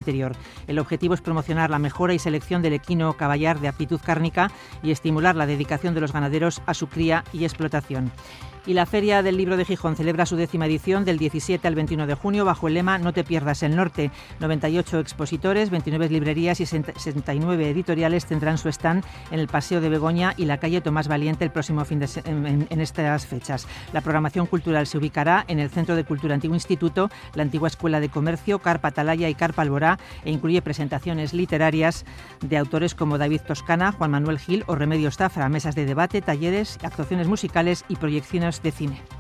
interior. El objetivo es promocionar la mejora y selección del equino caballar de aptitud cárnica y estimular la dedicación de los ganaderos a su cría y explotación. Y la Feria del Libro de Gijón celebra su 10ª edición del 17 al 21 de junio bajo el lema No te pierdas el norte. 98 expositores, 29 librerías y 69 editoriales tendrán su stand en el Paseo de Begoña y la calle Tomás Valiente el próximo en estas fechas. La programación cultural se ubicará en el Centro de Cultura Antiguo Instituto, la antigua Escuela de Comercio, Carpa Atalaya y Carpa Alborá, e incluye presentaciones literarias de autores como David Toscana, Juan Manuel Gil o Remedios Zafra, mesas de debate, talleres, actuaciones musicales y proyecciones de cine.